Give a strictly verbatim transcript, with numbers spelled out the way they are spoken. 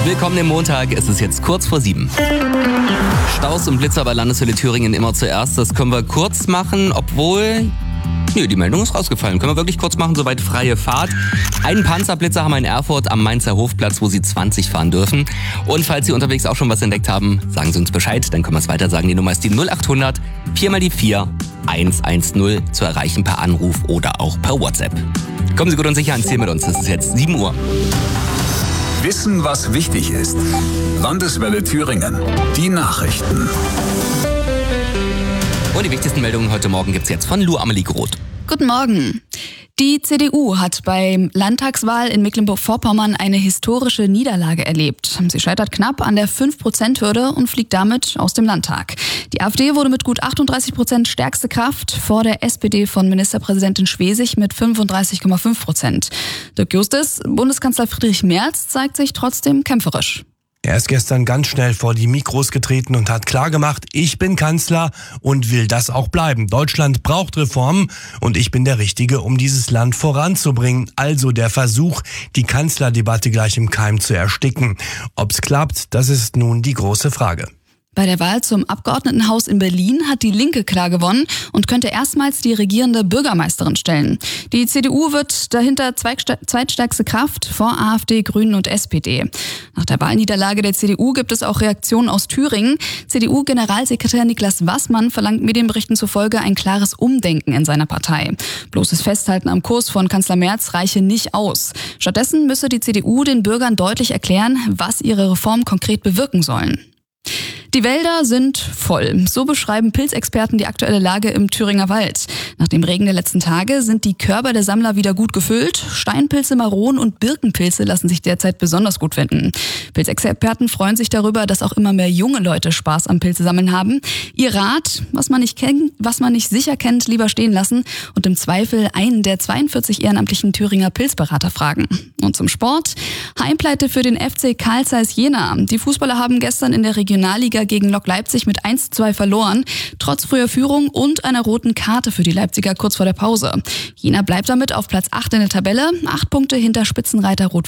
Willkommen im Montag, es ist jetzt kurz vor sieben. Staus und Blitzer bei Landeshölle Thüringen immer zuerst, das können wir kurz machen, obwohl... Nö, die Meldung ist rausgefallen. Können wir wirklich kurz machen, soweit freie Fahrt. Einen Panzerblitzer haben wir in Erfurt am Mainzer Hofplatz, wo Sie zwanzig fahren dürfen. Und falls Sie unterwegs auch schon was entdeckt haben, sagen Sie uns Bescheid, dann können wir es weiter sagen. Die Nummer ist die null acht hundert vier mal die vier eins eins null zu erreichen per Anruf oder auch per WhatsApp. Kommen Sie gut und sicher ans Ziel mit uns, es ist jetzt sieben Uhr. Wissen, was wichtig ist. Landeswelle Thüringen. Die Nachrichten. Und die wichtigsten Meldungen heute Morgen gibt's jetzt von Lu Amelie Groth. Guten Morgen. Die C D U hat bei Landtagswahl in Mecklenburg-Vorpommern eine historische Niederlage erlebt. Sie scheitert knapp an der fünf Prozent Hürde und fliegt damit aus dem Landtag. Die AfD wurde mit gut achtunddreißig Prozent stärkste Kraft vor der S P D von Ministerpräsidentin Schwesig mit fünfunddreißig Komma fünf Prozent. Dirk Justus, Bundeskanzler Friedrich Merz zeigt sich trotzdem kämpferisch. Er ist gestern ganz schnell vor die Mikros getreten und hat klargemacht, ich bin Kanzler und will das auch bleiben. Deutschland braucht Reformen und ich bin der Richtige, um dieses Land voranzubringen. Also der Versuch, die Kanzlerdebatte gleich im Keim zu ersticken. Ob's klappt, das ist nun die große Frage. Bei der Wahl zum Abgeordnetenhaus in Berlin hat die Linke klar gewonnen und könnte erstmals die regierende Bürgermeisterin stellen. Die C D U wird dahinter zweitstärkste Kraft vor AfD, Grünen und S P D. Nach der Wahlniederlage der C D U gibt es auch Reaktionen aus Thüringen. C D U-Generalsekretär Niklas Wassmann verlangt Medienberichten zufolge ein klares Umdenken in seiner Partei. Bloßes Festhalten am Kurs von Kanzler Merz reiche nicht aus. Stattdessen müsse die C D U den Bürgern deutlich erklären, was ihre Reformen konkret bewirken sollen. Die Wälder sind voll. So beschreiben Pilzexperten die aktuelle Lage im Thüringer Wald. Nach dem Regen der letzten Tage sind die Körbe der Sammler wieder gut gefüllt. Steinpilze, Maronen und Birkenpilze lassen sich derzeit besonders gut finden. Pilzexperten freuen sich darüber, dass auch immer mehr junge Leute Spaß am Pilzesammeln haben. Ihr Rat, was man nicht kennt, was man nicht sicher kennt, lieber stehen lassen und im Zweifel einen der zweiundvierzig ehrenamtlichen Thüringer Pilzberater fragen. Und zum Sport. Heimpleite für den F C Carl Zeiss Jena. Die Fußballer haben gestern in der Regionalliga gegen Lok Leipzig mit eins zu zwei verloren, trotz früher Führung und einer roten Karte für die Leipziger kurz vor der Pause. Jena bleibt damit auf Platz acht in der Tabelle, acht Punkte hinter Spitzenreiter Rot